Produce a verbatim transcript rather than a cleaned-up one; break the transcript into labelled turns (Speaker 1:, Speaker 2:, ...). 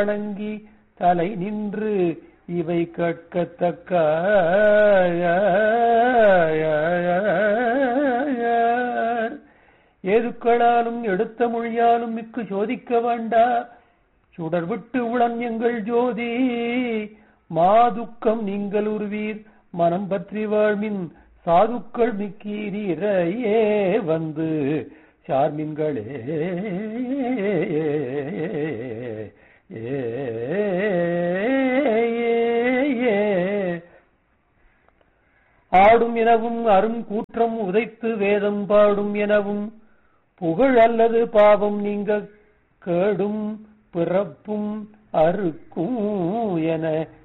Speaker 1: வணங்கி தலை நின்று இவை கற்கத்தக்க ஏதுக்களாலும் எடுத்த மொழியாலும் மிக்கு சோதிக்க வேண்டா சுடர் விட்டு உளம் எங்கள் ஜோதி மாதுக்கம் நீங்கள் உருவீர் மனம் பற்றி வாழ்மின் சாதுக்கள் மிக்கீரீரையே வந்து சார்மின்களே ஆடும் எனவும் அரும் கூற்றம் உதைத்து வேதம் பாடும் எனவும் புகழ் அல்லது பாவம் நீங்க கேடும் பிறப்பும் அறுக்கும் என